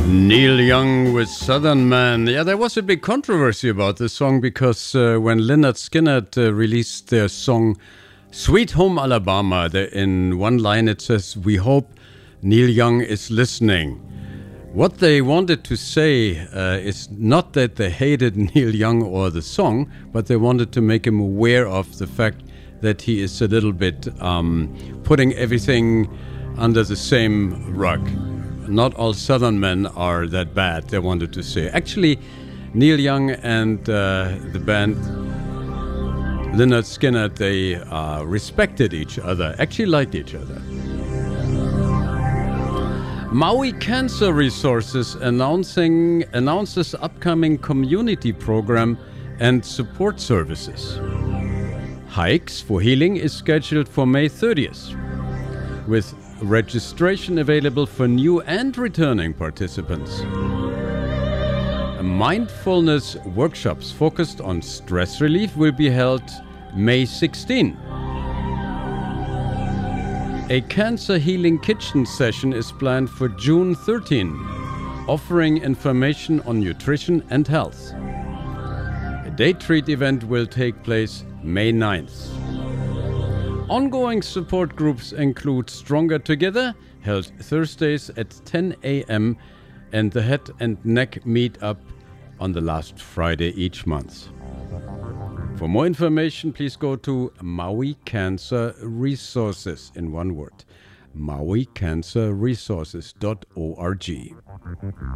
Neil Young with Southern Man. Yeah, there was a big controversy about this song because when Lynyrd Skynyrd released their song Sweet Home Alabama, in one line it says, "We hope Neil Young is listening." What they wanted to say is not that they hated Neil Young or the song, but they wanted to make him aware of the fact that he is a little bit putting everything under the same rug. Not all Southern men are that bad, they wanted to say. Actually, Neil Young and the band Lynyrd Skynyrd, they respected each other, actually liked each other. Maui Cancer Resources announces upcoming community program and support services. Hikes for Healing is scheduled for May 30th, with registration available for new and returning participants. Mindfulness workshops focused on stress relief will be held May 16. A cancer healing kitchen session is planned for June 13, offering information on nutrition and health. A Date Treat event will take place May 9th. Ongoing support groups include Stronger Together, held Thursdays at 10 a.m., and the Head and Neck Meetup on the last Friday each month. For more information, please go to Maui Cancer Resources, in one word, mauicancerresources.org.